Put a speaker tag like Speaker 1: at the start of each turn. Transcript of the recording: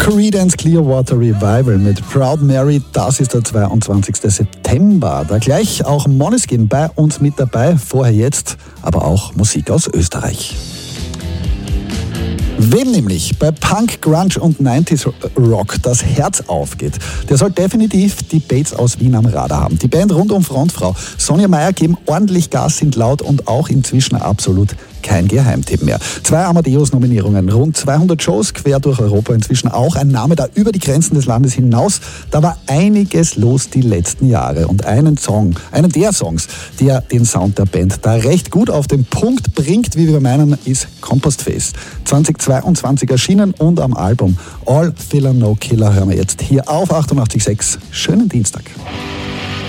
Speaker 1: Creedence Clearwater Revival mit Proud Mary, das ist der 22. September. Da gleich auch Måneskin bei uns mit dabei, vorher jetzt, aber auch Musik aus Österreich. Wem nämlich bei Punk, Grunge und 90s Rock das Herz aufgeht, der soll definitiv die Bates aus Wien am Radar haben. Die Band rund um Frontfrau Sonja Meyer geben ordentlich Gas, sind laut und auch inzwischen absolut kein Geheimtipp mehr. 2 Amadeus-Nominierungen, rund 200 Shows quer durch Europa, inzwischen auch ein Name da über die Grenzen des Landes hinaus. Da war einiges los die letzten Jahre und einen der Songs, der den Sound der Band da recht gut auf den Punkt bringt, wie wir meinen, ist Compost Face. 2022 erschienen und am Album All Filler No Killer hören wir jetzt hier auf 88.6. Schönen Dienstag.